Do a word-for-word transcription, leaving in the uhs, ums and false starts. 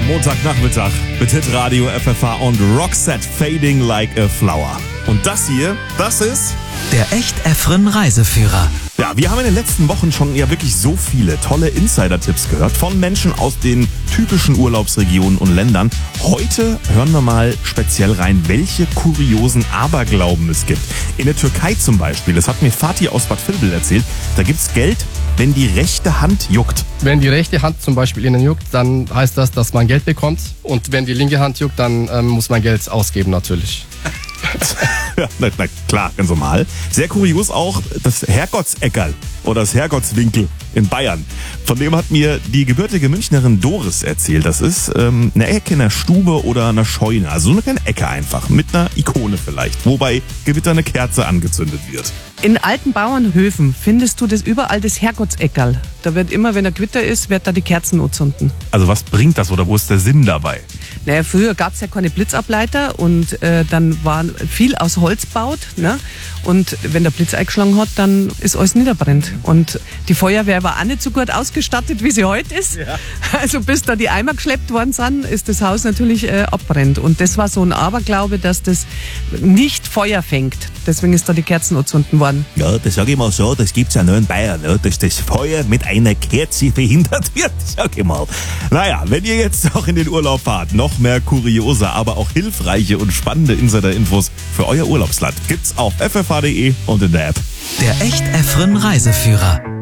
Montagnachmittag mit Hitradio F F H und Roxette Fading Like a Flower. Und das hier, das ist der Echt-Efren Reiseführer. Ja, wir haben in den letzten Wochen schon ja wirklich so viele tolle Insider-Tipps gehört von Menschen aus den typischen Urlaubsregionen und Ländern. Heute hören wir mal speziell rein, welche kuriosen Aberglauben es gibt. In der Türkei zum Beispiel, das hat mir Fatih aus Bad Vilbel erzählt, da gibt's Geld, wenn die rechte Hand juckt. Wenn die rechte Hand zum Beispiel Ihnen juckt, dann heißt das, dass man Geld bekommt. Und wenn die linke Hand juckt, dann ähm, muss man Geld ausgeben natürlich. Ja, na, na klar, ganz normal. Sehr kurios auch das Herrgottseckerl oder das Herrgottswinkel in Bayern. Von dem hat mir die gebürtige Münchnerin Doris erzählt. Das ist ähm, eine Ecke in einer Stube oder einer Scheune. Also so eine kleine Ecke einfach, mit einer Ikone vielleicht, wobei Gewitter eine Kerze angezündet wird. In alten Bauernhöfen findest du das überall, das Herrgottseckerl. Da wird immer, wenn ein Gewitter ist, wird da die Kerzen anzünden. Also was bringt das oder wo ist der Sinn dabei? Naja, früher gab es ja keine Blitzableiter und äh, dann war viel aus Holz gebaut. Ne? Und wenn der Blitz eingeschlagen hat, dann ist alles niederbrennt. Und die Feuerwehr war auch nicht so gut ausgestattet, wie sie heute ist. Ja. Also bis da die Eimer geschleppt worden sind, ist das Haus natürlich äh, abbrennt. Und das war so ein Aberglaube, dass das nicht Feuer fängt. Deswegen ist da die Kerzen angezündet worden. Ja, das sage ich mal so, das gibt's ja nur in Bayern, ja, dass das Feuer mit einer Kerze verhindert wird, sag ich mal. Naja, wenn ihr jetzt auch in den Urlaub fahrt, noch mehr kuriose, aber auch hilfreiche und spannende Insider-Infos für euer Urlaubsland gibt's auf f f h punkt d e und in der App. Der Echt-Efren Reiseführer.